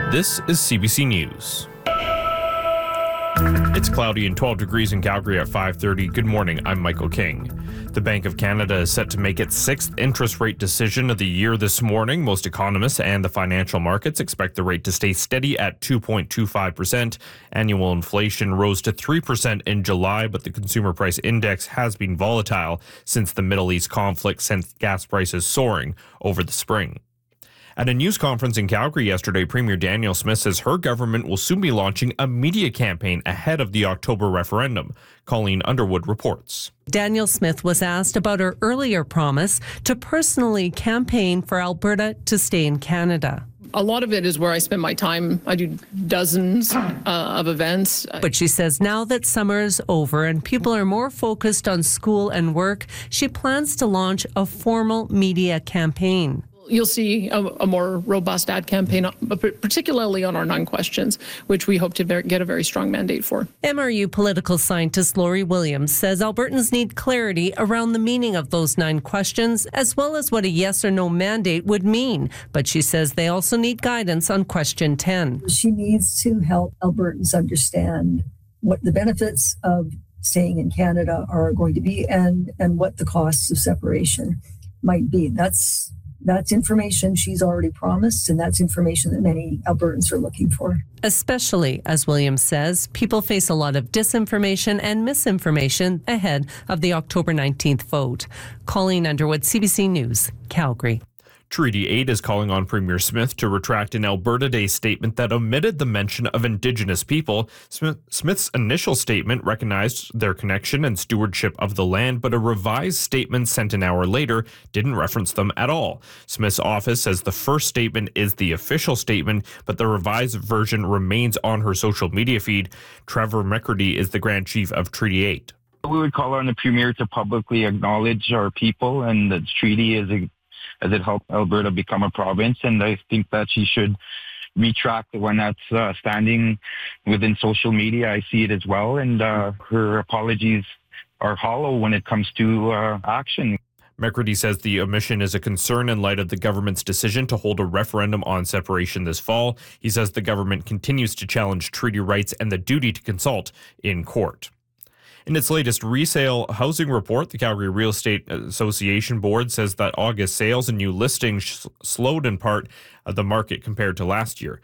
This is CBC News. It's cloudy and 12 degrees in Calgary at 5:30. Good morning, I'm Michael King. The Bank of Canada is set to make its sixth interest rate decision of the year this morning. Most economists and the financial markets expect the rate to stay steady at 2.25%. Annual inflation rose to 3% in July, but the consumer price index has been volatile since the Middle East conflict sent gas prices soaring over the spring. At a news conference in Calgary yesterday, Premier Danielle Smith says her government will soon be launching a media campaign ahead of the October referendum. Colleen Underwood reports. Danielle Smith was asked about her earlier promise to personally campaign for Alberta to stay in Canada. A lot of it is where I spend my time. I do dozens of events. But she says now that summer is over and people are more focused on school and work, she plans to launch a formal media campaign. You'll see a more robust ad campaign, particularly on our 9 questions, which we hope to get a very strong mandate for. MRU political scientist Lori Williams says Albertans need clarity around the meaning of those 9 questions, as well as what a yes or no mandate would mean. But she says they also need guidance on question 10. She needs to help Albertans understand what the benefits of staying in Canada are going to be and what the costs of separation might be. That's information she's already promised, and that's information that many Albertans are looking for. Especially, as Williams says, people face a lot of disinformation and misinformation ahead of the October 19th vote. Colleen Underwood, CBC News, Calgary. Treaty 8 is calling on Premier Smith to retract an Alberta Day statement that omitted the mention of Indigenous people. Smith's initial statement recognized their connection and stewardship of the land, but a revised statement sent an hour later didn't reference them at all. Smith's office says the first statement is the official statement, but the revised version remains on her social media feed. Trevor McCurdy is the Grand Chief of Treaty 8. We would call on the Premier to publicly acknowledge our people and the treaty as it helped Alberta become a province. And I think that she should retract when that's standing within social media. I see it as well. And her apologies are hollow when it comes to action. McCurdy says the omission is a concern in light of the government's decision to hold a referendum on separation this fall. He says the government continues to challenge treaty rights and the duty to consult in court. In its latest resale housing report, the Calgary Real Estate Association Board says that August sales and new listings slowed in part of the market compared to last year.